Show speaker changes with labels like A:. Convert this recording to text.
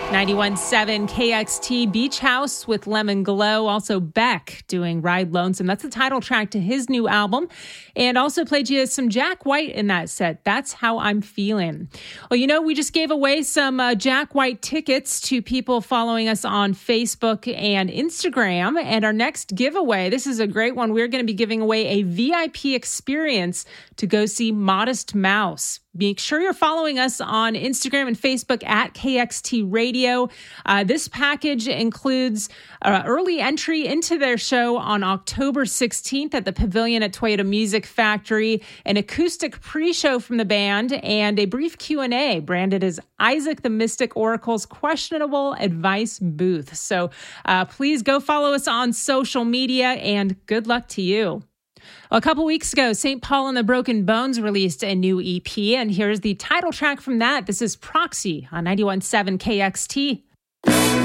A: 91.7 KXT, Beach House with Lemon Glow. Also Beck doing Ride Lonesome. That's the title track to his new album. And also played you some Jack White in that set. That's How I'm Feeling. Well, we just gave away some Jack White tickets to people following us on Facebook and Instagram. And our next giveaway, this is a great one. We're going to be giving away a VIP experience to go see Modest Mouse. Make sure you're following us on Instagram and Facebook at KXT Radio. This package includes early entry into their show on October 16th at the Pavilion at Toyota Music Factory, an acoustic pre-show from the band, and a brief Q&A branded as Isaac the Mystic Oracle's Questionable Advice Booth. So please go follow us on social media, and good luck to you. A couple weeks ago, St. Paul and the Broken Bones released a new EP, and here's the title track from that. This is Proxy on 91.7 KXT.